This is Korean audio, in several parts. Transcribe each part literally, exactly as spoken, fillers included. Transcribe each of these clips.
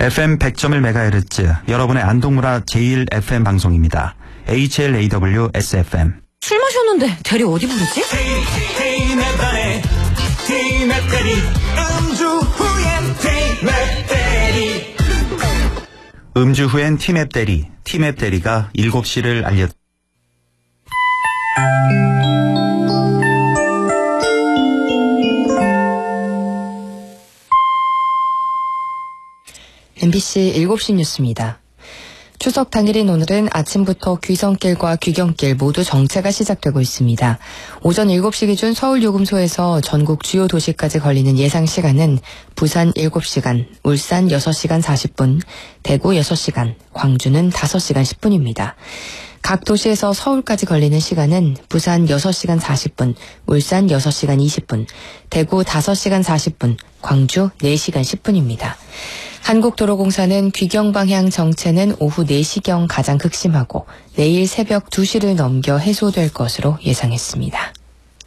에프엠 백 점 일 메가헤르츠 여러분의 안동문화 제일 에프엠 방송입니다. 에이치엘에이더블유 에스에프엠. 술 마셨는데 대리 어디 부르지? 음주 후엔 티맵 대리, 티맵 대리가 일곱 시를 알려. 엠비씨 일곱 시 뉴스입니다. 추석 당일인 오늘은 아침부터 귀성길과 귀경길 모두 정체가 시작되고 있습니다. 오전 일곱 시 기준 서울 요금소에서 전국 주요 도시까지 걸리는 예상 시간은 부산 일곱 시간, 울산 여섯 시간 사십 분, 대구 여섯 시간, 광주는 다섯 시간 십 분입니다. 각 도시에서 서울까지 걸리는 시간은 부산 여섯 시간 사십 분, 울산 여섯 시간 이십 분, 대구 다섯 시간 사십 분, 광주 네 시간 십 분입니다. 한국도로공사는 귀경 방향 정체는 오후 네 시경 가장 극심하고 내일 새벽 두 시를 넘겨 해소될 것으로 예상했습니다.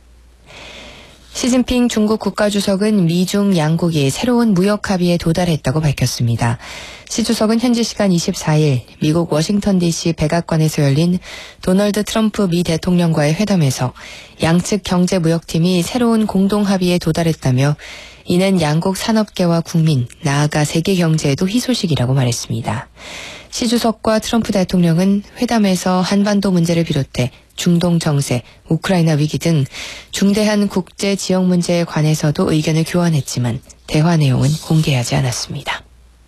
시진핑 중국 국가주석은 미중 양국이 새로운 무역 합의에 도달했다고 밝혔습니다. 시 주석은 현지 시간 이십사 일 미국 워싱턴 디씨 백악관에서 열린 도널드 트럼프 미 대통령과의 회담에서 양측 경제무역팀이 새로운 공동 합의에 도달했다며 이는 양국 산업계와 국민, 나아가 세계 경제에도 희소식이라고 말했습니다. 시 주석과 트럼프 대통령은 회담에서 한반도 문제를 비롯해 중동 정세, 우크라이나 위기 등 중대한 국제 지역 문제에 관해서도 의견을 교환했지만 대화 내용은 공개하지 않았습니다.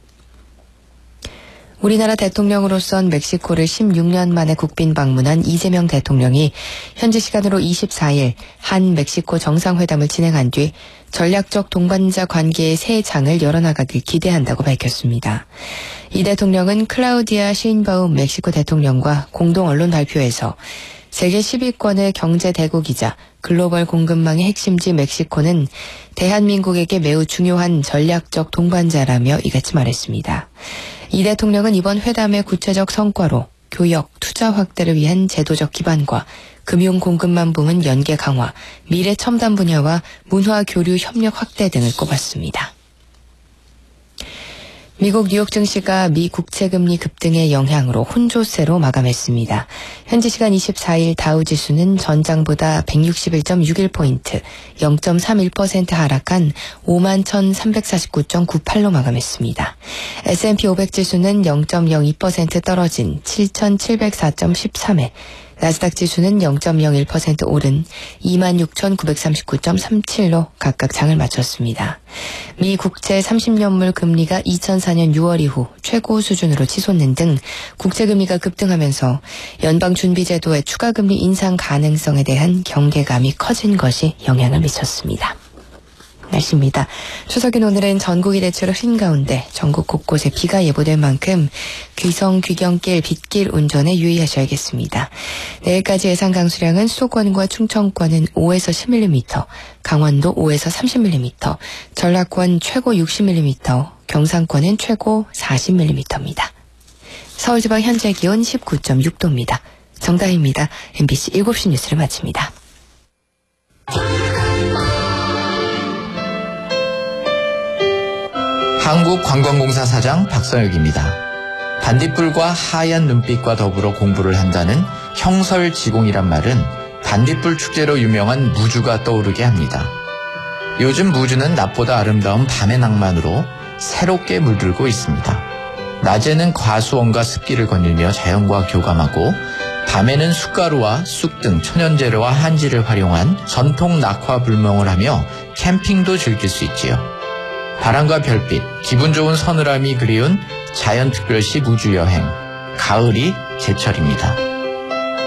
우리나라 대통령으로선 멕시코를 십육 년 만에 국빈 방문한 이재명 대통령이 현지 시간으로 이십사 일 한 멕시코 정상회담을 진행한 뒤 전략적 동반자 관계의 새 장을 열어나가길 기대한다고 밝혔습니다. 이 대통령은 클라우디아 시인바움 멕시코 대통령과 공동 언론 발표에서 세계 십 위권의 경제 대국이자 글로벌 공급망의 핵심지 멕시코는 대한민국에게 매우 중요한 전략적 동반자라며 이같이 말했습니다. 이 대통령은 이번 회담의 구체적 성과로 교역, 투자 확대를 위한 제도적 기반과 금융 공급망 부문 연계 강화, 미래 첨단 분야와 문화 교류 협력 확대 등을 꼽았습니다. 미국 뉴욕 증시가 미 국채금리 급등의 영향으로 혼조세로 마감했습니다. 현지 시간 이십사 일 다우지수는 전장보다 백육십일 점 육일 포인트, 영 점 삼일 퍼센트 하락한 오만 천삼백사십구 점 구팔로 마감했습니다. 에스앤피 오백 지수는 영 점 영이 퍼센트 떨어진 칠천칠백사 점 십삼에, 나스닥 지수는 영 점 영일 퍼센트 오른 이만 육천구백삼십구 점 삼칠로 각각 장을 마쳤습니다. 미 국채 삼십 년물 금리가 이천사 년 유월 이후 최고 수준으로 치솟는 등 국채금리가 급등하면서 연방준비제도의 추가금리 인상 가능성에 대한 경계감이 커진 것이 영향을 미쳤습니다. 날씨입니다. 추석인 오늘은 전국이 대체로 흐린 가운데 전국 곳곳에 비가 예보될 만큼 귀성, 귀경길, 빗길 운전에 유의하셔야겠습니다. 내일까지 예상 강수량은 수도권과 충청권은 오에서 십 밀리미터, 강원도 오에서 삼십 밀리미터, 전라권 최고 육십 밀리미터, 경상권은 최고 사십 밀리미터입니다. 서울지방 현재 기온 십구 점 육 도입니다. 정다희입니다. 엠비씨 일곱 시 뉴스를 마칩니다. 한국관광공사 사장 박성혁입니다. 반딧불과 하얀 눈빛과 더불어 공부를 한다는 형설지공이란 말은 반딧불 축제로 유명한 무주가 떠오르게 합니다. 요즘 무주는 낮보다 아름다운 밤의 낭만으로 새롭게 물들고 있습니다. 낮에는 과수원과 습기를 거닐며 자연과 교감하고, 밤에는 숯가루와 쑥 등 천연재료와 한지를 활용한 전통 낙화불멍을 하며 캠핑도 즐길 수 있지요. 바람과 별빛, 기분 좋은 서늘함이 그리운 자연특별시 무주여행, 가을이 제철입니다.